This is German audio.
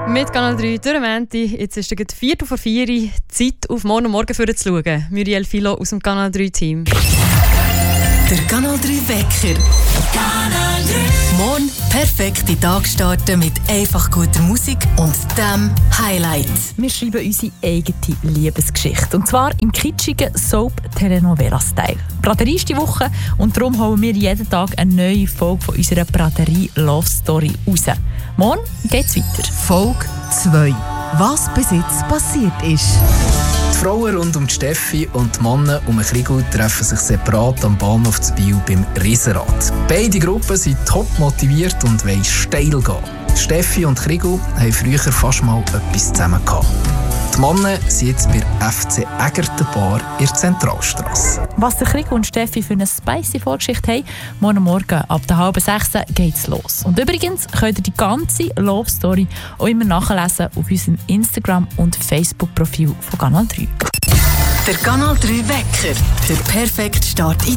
Mit Kanal 3 durch Menti. Jetzt ist es 4:04 Uhr. Zeit, auf morgen zu schauen. Muriel Philo aus dem Kanal 3-Team. Der Kanal 3 Wecker. Kanal 3. Morgen perfekt in den Tag starten mit einfach guter Musik und dem Highlight. Wir schreiben unsere eigene Liebesgeschichte. Und zwar im kitschigen Soap-Telenovela-Style. Braterie ist die Woche und darum holen wir jeden Tag eine neue Folge von unserer Braterie-Love-Story raus. Morgen geht's weiter. Folge 2. Was bis jetzt passiert ist. Die Frauen rund um die Steffi und die Männer um Krigo treffen sich separat am Bahnhof zu Biel beim Riesenrad. Beide Gruppen sind top motiviert und wollen steil gehen. Steffi und Krigo haben früher fast mal etwas zusammen gehabt. Die Männer sind jetzt bei der FC Egerten Bar in der Zentralstrasse. Was der Krigo und Steffi für eine spicy Vorgeschichte haben, morgen ab der 5:30 geht's los. Und übrigens könnt ihr die ganze Love Story auch immer nachlesen auf unserem Instagram- und Facebook-Profil von Kanal 3. Der Kanal 3 Wecker. Der perfekte Start in